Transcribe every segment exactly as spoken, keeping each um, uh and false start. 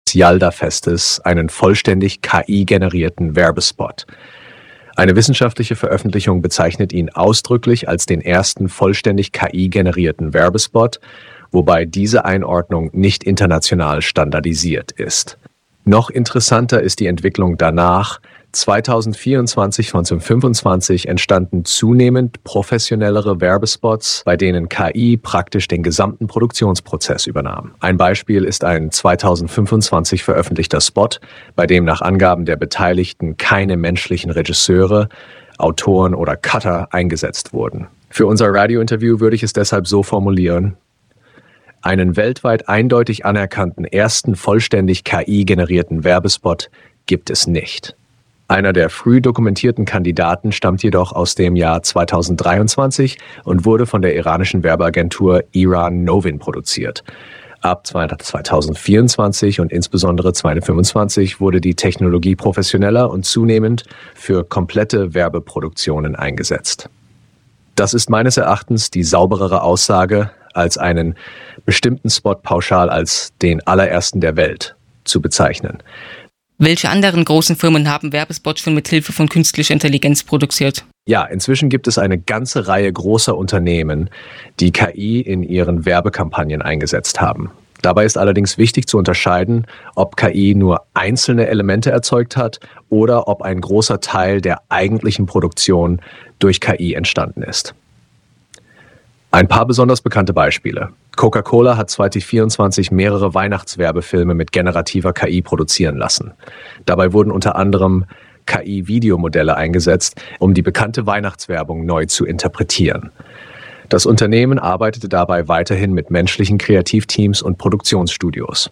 Yalda-Festes einen vollständig K I-generierten Werbespot. Eine wissenschaftliche Veröffentlichung bezeichnet ihn ausdrücklich als den ersten vollständig K I-generierten Werbespot, wobei diese Einordnung nicht international standardisiert ist. Noch interessanter ist die Entwicklung danach. zweitausendvierundzwanzig von zweitausendfünfundzwanzig entstanden zunehmend professionellere Werbespots, bei denen K I praktisch den gesamten Produktionsprozess übernahm. Ein Beispiel ist ein zweitausendfünfundzwanzig veröffentlichter Spot, bei dem nach Angaben der Beteiligten keine menschlichen Regisseure, Autoren oder Cutter eingesetzt wurden. Für unser Radiointerview würde ich es deshalb so formulieren: Einen weltweit eindeutig anerkannten ersten vollständig K I-generierten Werbespot gibt es nicht. Einer der früh dokumentierten Kandidaten stammt jedoch aus dem Jahr zweitausenddreiundzwanzig und wurde von der iranischen Werbeagentur Iran Novin produziert. Ab zweitausendvierundzwanzig und insbesondere zweitausendfünfundzwanzig wurde die Technologie professioneller und zunehmend für komplette Werbeproduktionen eingesetzt. Das ist meines Erachtens die sauberere Aussage, als einen bestimmten Spot pauschal als den allerersten der Welt zu bezeichnen. Welche anderen großen Firmen haben Werbespots schon mit Hilfe von künstlicher Intelligenz produziert? Ja, inzwischen gibt es eine ganze Reihe großer Unternehmen, die K I in ihren Werbekampagnen eingesetzt haben. Dabei ist allerdings wichtig zu unterscheiden, ob K I nur einzelne Elemente erzeugt hat oder ob ein großer Teil der eigentlichen Produktion durch K I entstanden ist. Ein paar besonders bekannte Beispiele. Coca-Cola hat zweitausendvierundzwanzig mehrere Weihnachtswerbefilme mit generativer K I produzieren lassen. Dabei wurden unter anderem K I-Videomodelle eingesetzt, um die bekannte Weihnachtswerbung neu zu interpretieren. Das Unternehmen arbeitete dabei weiterhin mit menschlichen Kreativteams und Produktionsstudios.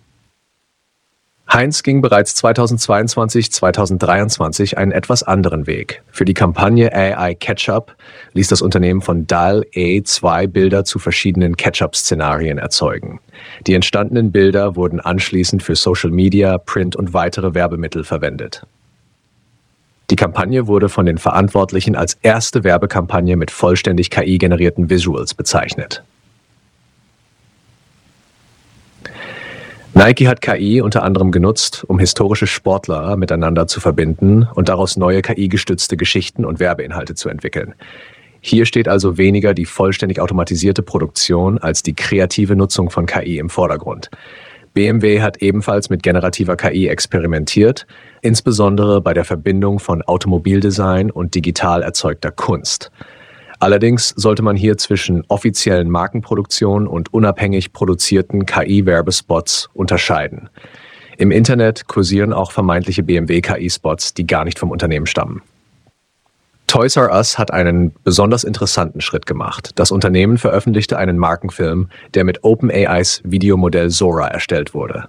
Heinz ging bereits zweitausendzweiundzwanzig, zweitausenddreiundzwanzig einen etwas anderen Weg. Für die Kampagne A I Ketchup ließ das Unternehmen von Dal E zwei Bilder zu verschiedenen Ketchup-Szenarien erzeugen. Die entstandenen Bilder wurden anschließend für Social Media, Print und weitere Werbemittel verwendet. Die Kampagne wurde von den Verantwortlichen als erste Werbekampagne mit vollständig K I-generierten Visuals bezeichnet. Nike hat K I unter anderem genutzt, um historische Sportler miteinander zu verbinden und daraus neue K I-gestützte Geschichten und Werbeinhalte zu entwickeln. Hier steht also weniger die vollständig automatisierte Produktion als die kreative Nutzung von K I im Vordergrund. B M W hat ebenfalls mit generativer K I experimentiert, insbesondere bei der Verbindung von Automobildesign und digital erzeugter Kunst. Allerdings sollte man hier zwischen offiziellen Markenproduktionen und unabhängig produzierten K I-Werbespots unterscheiden. Im Internet kursieren auch vermeintliche B M W-K I-Spots, die gar nicht vom Unternehmen stammen. Toys R Us hat einen besonders interessanten Schritt gemacht. Das Unternehmen veröffentlichte einen Markenfilm, der mit OpenAIs Videomodell Sora erstellt wurde.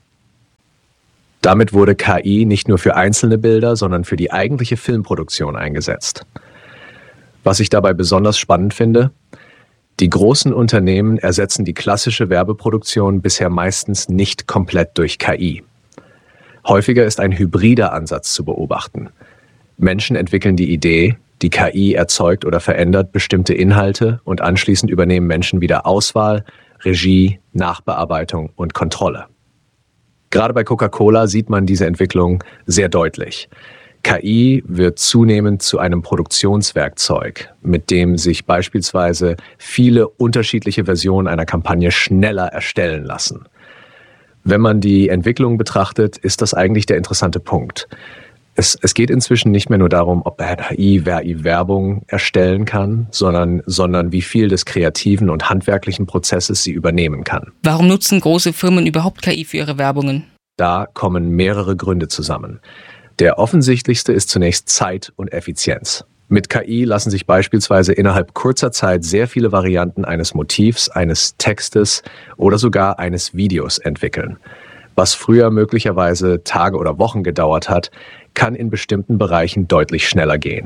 Damit wurde K I nicht nur für einzelne Bilder, sondern für die eigentliche Filmproduktion eingesetzt. Was ich dabei besonders spannend finde: Die großen Unternehmen ersetzen die klassische Werbeproduktion bisher meistens nicht komplett durch K I. Häufiger ist ein hybrider Ansatz zu beobachten. Menschen entwickeln die Idee, die K I erzeugt oder verändert bestimmte Inhalte und anschließend übernehmen Menschen wieder Auswahl, Regie, Nachbearbeitung und Kontrolle. Gerade bei Coca-Cola sieht man diese Entwicklung sehr deutlich. K I wird zunehmend zu einem Produktionswerkzeug, mit dem sich beispielsweise viele unterschiedliche Versionen einer Kampagne schneller erstellen lassen. Wenn man die Entwicklung betrachtet, ist das eigentlich der interessante Punkt. Es, es geht inzwischen nicht mehr nur darum, ob K I Werbung erstellen kann, sondern, sondern wie viel des kreativen und handwerklichen Prozesses sie übernehmen kann. Warum nutzen große Firmen überhaupt K I für ihre Werbungen? Da kommen mehrere Gründe zusammen. Der offensichtlichste ist zunächst Zeit und Effizienz. Mit K I lassen sich beispielsweise innerhalb kurzer Zeit sehr viele Varianten eines Motivs, eines Textes oder sogar eines Videos entwickeln. Was früher möglicherweise Tage oder Wochen gedauert hat, kann in bestimmten Bereichen deutlich schneller gehen.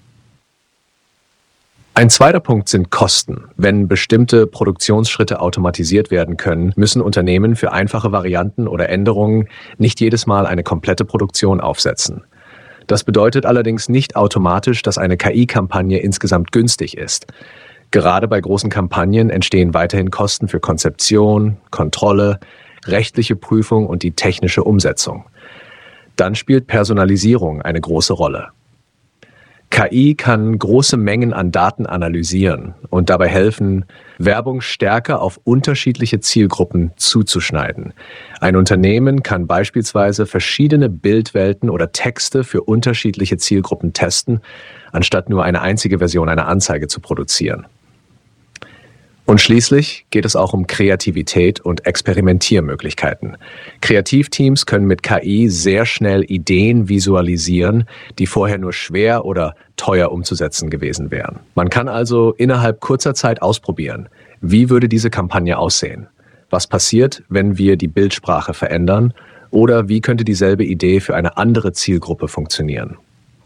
Ein zweiter Punkt sind Kosten. Wenn bestimmte Produktionsschritte automatisiert werden können, müssen Unternehmen für einfache Varianten oder Änderungen nicht jedes Mal eine komplette Produktion aufsetzen. Das bedeutet allerdings nicht automatisch, dass eine K I-Kampagne insgesamt günstig ist. Gerade bei großen Kampagnen entstehen weiterhin Kosten für Konzeption, Kontrolle, rechtliche Prüfung und die technische Umsetzung. Dann spielt Personalisierung eine große Rolle. K I kann große Mengen an Daten analysieren und dabei helfen, Werbung stärker auf unterschiedliche Zielgruppen zuzuschneiden. Ein Unternehmen kann beispielsweise verschiedene Bildwelten oder Texte für unterschiedliche Zielgruppen testen, anstatt nur eine einzige Version einer Anzeige zu produzieren. Und schließlich geht es auch um Kreativität und Experimentiermöglichkeiten. Kreativteams können mit K I sehr schnell Ideen visualisieren, die vorher nur schwer oder teuer umzusetzen gewesen wären. Man kann also innerhalb kurzer Zeit ausprobieren, wie würde diese Kampagne aussehen? Was passiert, wenn wir die Bildsprache verändern? Oder wie könnte dieselbe Idee für eine andere Zielgruppe funktionieren?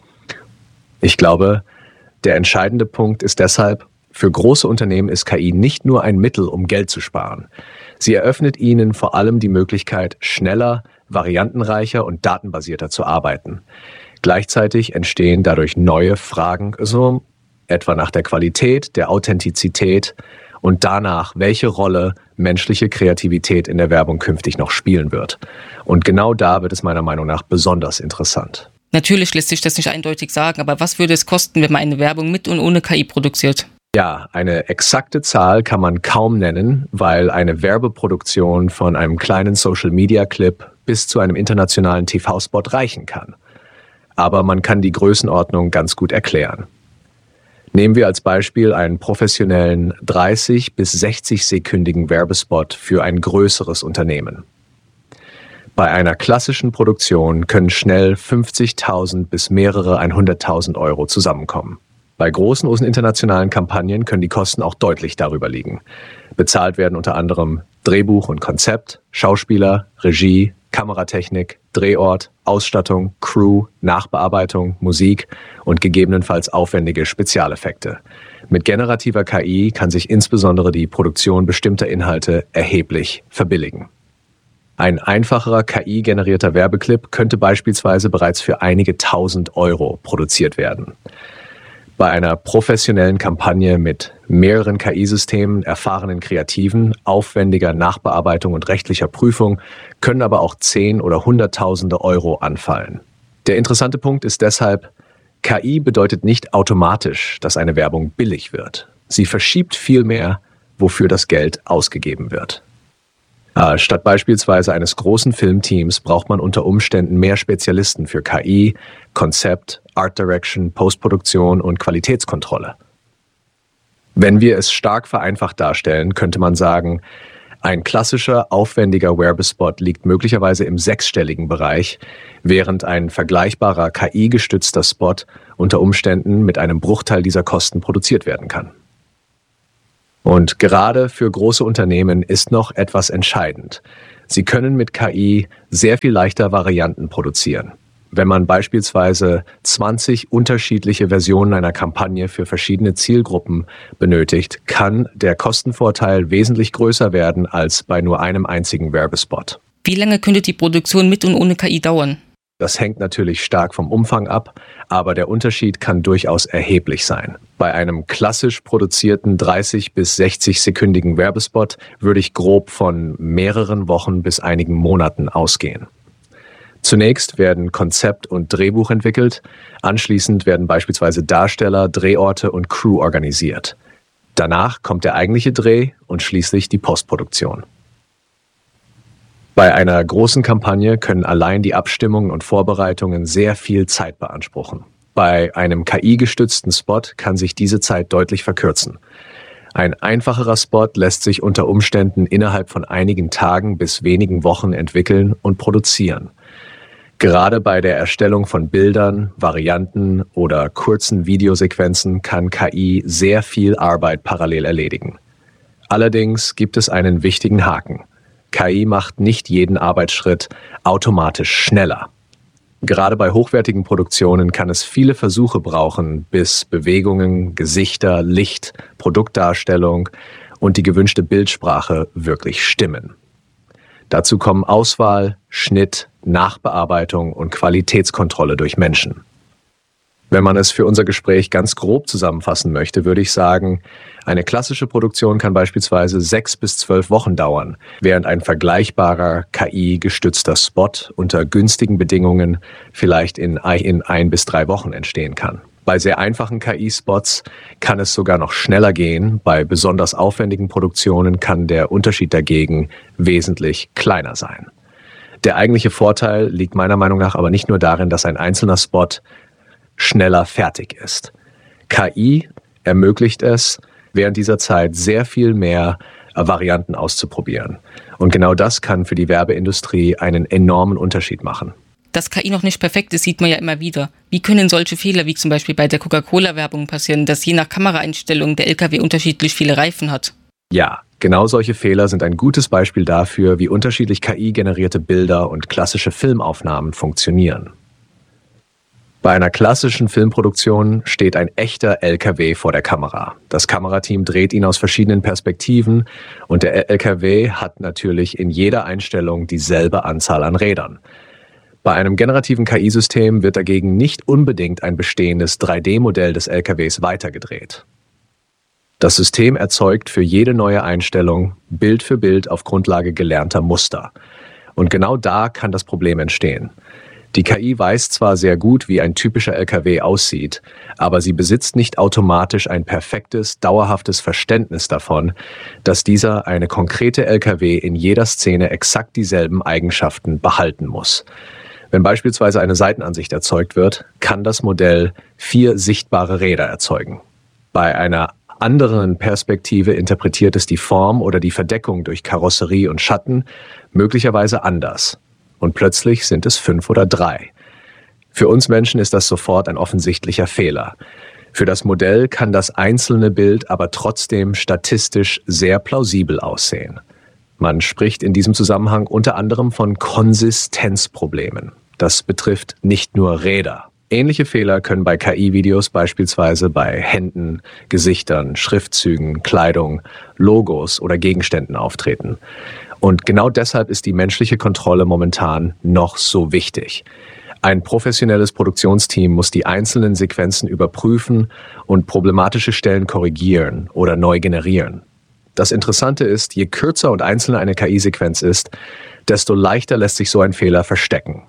Ich glaube, der entscheidende Punkt ist deshalb, für große Unternehmen ist K I nicht nur ein Mittel, um Geld zu sparen. Sie eröffnet ihnen vor allem die Möglichkeit, schneller, variantenreicher und datenbasierter zu arbeiten. Gleichzeitig entstehen dadurch neue Fragen, so etwa nach der Qualität, der Authentizität und danach, welche Rolle menschliche Kreativität in der Werbung künftig noch spielen wird. Und genau da wird es meiner Meinung nach besonders interessant. Natürlich lässt sich das nicht eindeutig sagen, aber was würde es kosten, wenn man eine Werbung mit und ohne K I produziert? Ja, eine exakte Zahl kann man kaum nennen, weil eine Werbeproduktion von einem kleinen Social-Media-Clip bis zu einem internationalen T V-Spot reichen kann. Aber man kann die Größenordnung ganz gut erklären. Nehmen wir als Beispiel einen professionellen dreißig- bis sechzig-sekündigen Werbespot für ein größeres Unternehmen. Bei einer klassischen Produktion können schnell fünfzigtausend bis mehrere hunderttausend Euro zusammenkommen. Bei großen internationalen Kampagnen können die Kosten auch deutlich darüber liegen. Bezahlt werden unter anderem Drehbuch und Konzept, Schauspieler, Regie, Kameratechnik, Drehort, Ausstattung, Crew, Nachbearbeitung, Musik und gegebenenfalls aufwendige Spezialeffekte. Mit generativer K I kann sich insbesondere die Produktion bestimmter Inhalte erheblich verbilligen. Ein einfacherer K I-generierter Werbeclip könnte beispielsweise bereits für einige tausend Euro produziert werden. Bei einer professionellen Kampagne mit mehreren K I-Systemen, erfahrenen Kreativen, aufwendiger Nachbearbeitung und rechtlicher Prüfung können aber auch Zehn- oder Hunderttausende Euro anfallen. Der interessante Punkt ist deshalb, K I bedeutet nicht automatisch, dass eine Werbung billig wird. Sie verschiebt vielmehr, wofür das Geld ausgegeben wird. Statt beispielsweise eines großen Filmteams braucht man unter Umständen mehr Spezialisten für K I, Konzept, Art Direction, Postproduktion und Qualitätskontrolle. Wenn wir es stark vereinfacht darstellen, könnte man sagen, ein klassischer, aufwendiger Werbespot liegt möglicherweise im sechsstelligen Bereich, während ein vergleichbarer K I-gestützter Spot unter Umständen mit einem Bruchteil dieser Kosten produziert werden kann. Und gerade für große Unternehmen ist noch etwas entscheidend. Sie können mit K I sehr viel leichter Varianten produzieren. Wenn man beispielsweise zwanzig unterschiedliche Versionen einer Kampagne für verschiedene Zielgruppen benötigt, kann der Kostenvorteil wesentlich größer werden als bei nur einem einzigen Werbespot. Wie lange könnte die Produktion mit und ohne K I dauern? Das hängt natürlich stark vom Umfang ab, aber der Unterschied kann durchaus erheblich sein. Bei einem klassisch produzierten dreißig- bis sechzig-sekündigen Werbespot würde ich grob von mehreren Wochen bis einigen Monaten ausgehen. Zunächst werden Konzept und Drehbuch entwickelt, anschließend werden beispielsweise Darsteller, Drehorte und Crew organisiert. Danach kommt der eigentliche Dreh und schließlich die Postproduktion. Bei einer großen Kampagne können allein die Abstimmungen und Vorbereitungen sehr viel Zeit beanspruchen. Bei einem K I-gestützten Spot kann sich diese Zeit deutlich verkürzen. Ein einfacherer Spot lässt sich unter Umständen innerhalb von einigen Tagen bis wenigen Wochen entwickeln und produzieren. Gerade bei der Erstellung von Bildern, Varianten oder kurzen Videosequenzen kann K I sehr viel Arbeit parallel erledigen. Allerdings gibt es einen wichtigen Haken. K I macht nicht jeden Arbeitsschritt automatisch schneller. Gerade bei hochwertigen Produktionen kann es viele Versuche brauchen, bis Bewegungen, Gesichter, Licht, Produktdarstellung und die gewünschte Bildsprache wirklich stimmen. Dazu kommen Auswahl, Schnitt, Nachbearbeitung und Qualitätskontrolle durch Menschen. Wenn man es für unser Gespräch ganz grob zusammenfassen möchte, würde ich sagen, eine klassische Produktion kann beispielsweise sechs bis zwölf Wochen dauern, während ein vergleichbarer K I-gestützter Spot unter günstigen Bedingungen vielleicht in ein, ein bis drei Wochen entstehen kann. Bei sehr einfachen K I-Spots kann es sogar noch schneller gehen. Bei besonders aufwendigen Produktionen kann der Unterschied dagegen wesentlich kleiner sein. Der eigentliche Vorteil liegt meiner Meinung nach aber nicht nur darin, dass ein einzelner Spot schneller fertig ist. K I ermöglicht es, während dieser Zeit sehr viel mehr Varianten auszuprobieren. Und genau das kann für die Werbeindustrie einen enormen Unterschied machen. Dass K I noch nicht perfekt ist, sieht man ja immer wieder. Wie können solche Fehler, wie zum Beispiel bei der Coca-Cola-Werbung passieren, dass je nach Kameraeinstellung der L K W unterschiedlich viele Reifen hat? Ja, genau solche Fehler sind ein gutes Beispiel dafür, wie unterschiedlich K I-generierte Bilder und klassische Filmaufnahmen funktionieren. Bei einer klassischen Filmproduktion steht ein echter L K W vor der Kamera. Das Kamerateam dreht ihn aus verschiedenen Perspektiven und der L K W hat natürlich in jeder Einstellung dieselbe Anzahl an Rädern. Bei einem generativen K I-System wird dagegen nicht unbedingt ein bestehendes drei D Modell des L K Ws weitergedreht. Das System erzeugt für jede neue Einstellung Bild für Bild auf Grundlage gelernter Muster. Und genau da kann das Problem entstehen. Die K I weiß zwar sehr gut, wie ein typischer L K W aussieht, aber sie besitzt nicht automatisch ein perfektes, dauerhaftes Verständnis davon, dass dieser eine konkrete L K W in jeder Szene exakt dieselben Eigenschaften behalten muss. Wenn beispielsweise eine Seitenansicht erzeugt wird, kann das Modell vier sichtbare Räder erzeugen. Bei einer anderen Perspektive interpretiert es die Form oder die Verdeckung durch Karosserie und Schatten möglicherweise anders. Und plötzlich sind es fünf oder drei. Für uns Menschen ist das sofort ein offensichtlicher Fehler. Für das Modell kann das einzelne Bild aber trotzdem statistisch sehr plausibel aussehen. Man spricht in diesem Zusammenhang unter anderem von Konsistenzproblemen. Das betrifft nicht nur Räder. Ähnliche Fehler können bei K I-Videos beispielsweise bei Händen, Gesichtern, Schriftzügen, Kleidung, Logos oder Gegenständen auftreten. Und genau deshalb ist die menschliche Kontrolle momentan noch so wichtig. Ein professionelles Produktionsteam muss die einzelnen Sequenzen überprüfen und problematische Stellen korrigieren oder neu generieren. Das Interessante ist, je kürzer und einzelner eine K I-Sequenz ist, desto leichter lässt sich so ein Fehler verstecken.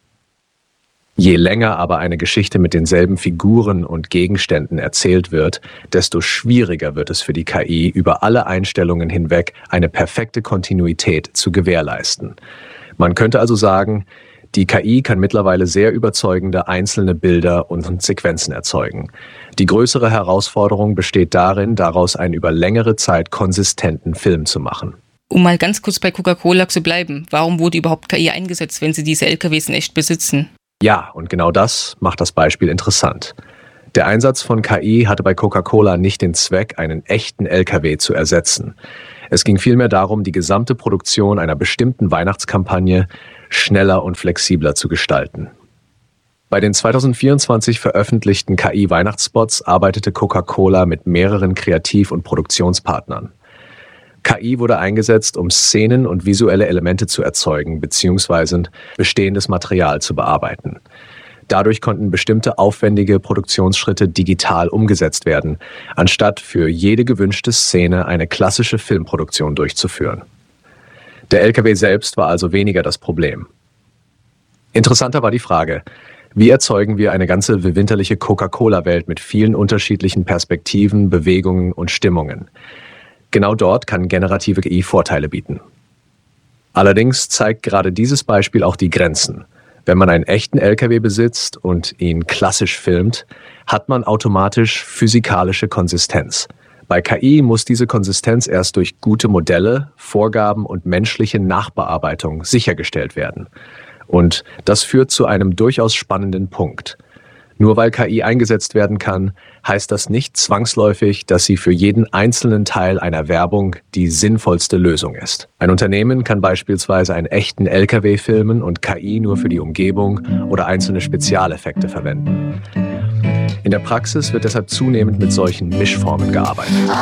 Je länger aber eine Geschichte mit denselben Figuren und Gegenständen erzählt wird, desto schwieriger wird es für die K I, über alle Einstellungen hinweg eine perfekte Kontinuität zu gewährleisten. Man könnte also sagen, die K I kann mittlerweile sehr überzeugende einzelne Bilder und Sequenzen erzeugen. Die größere Herausforderung besteht darin, daraus einen über längere Zeit konsistenten Film zu machen. Um mal ganz kurz bei Coca-Cola zu bleiben, warum wurde überhaupt K I eingesetzt, wenn sie diese L K Ws in echt besitzen? Ja, und genau das macht das Beispiel interessant. Der Einsatz von K I hatte bei Coca-Cola nicht den Zweck, einen echten L K W zu ersetzen. Es ging vielmehr darum, die gesamte Produktion einer bestimmten Weihnachtskampagne schneller und flexibler zu gestalten. Bei den zweitausendvierundzwanzig veröffentlichten K I-Weihnachtsspots arbeitete Coca-Cola mit mehreren Kreativ- und Produktionspartnern. K I wurde eingesetzt, um Szenen und visuelle Elemente zu erzeugen bzw. bestehendes Material zu bearbeiten. Dadurch konnten bestimmte aufwendige Produktionsschritte digital umgesetzt werden, anstatt für jede gewünschte Szene eine klassische Filmproduktion durchzuführen. Der L K W selbst war also weniger das Problem. Interessanter war die Frage, wie erzeugen wir eine ganze winterliche Coca-Cola-Welt mit vielen unterschiedlichen Perspektiven, Bewegungen und Stimmungen? Genau dort kann generative K I Vorteile bieten. Allerdings zeigt gerade dieses Beispiel auch die Grenzen. Wenn man einen echten L K W besitzt und ihn klassisch filmt, hat man automatisch physikalische Konsistenz. Bei K I muss diese Konsistenz erst durch gute Modelle, Vorgaben und menschliche Nachbearbeitung sichergestellt werden. Und das führt zu einem durchaus spannenden Punkt. Nur weil K I eingesetzt werden kann, heißt das nicht zwangsläufig, dass sie für jeden einzelnen Teil einer Werbung die sinnvollste Lösung ist. Ein Unternehmen kann beispielsweise einen echten L K W filmen und K I nur für die Umgebung oder einzelne Spezialeffekte verwenden. In der Praxis wird deshalb zunehmend mit solchen Mischformen gearbeitet.